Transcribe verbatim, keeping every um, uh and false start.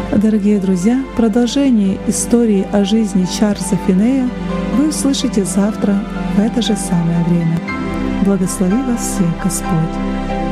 Дорогие друзья, продолжение истории о жизни Чарльза Финея вы услышите завтра в это же самое время. Благослови вас всех Господь!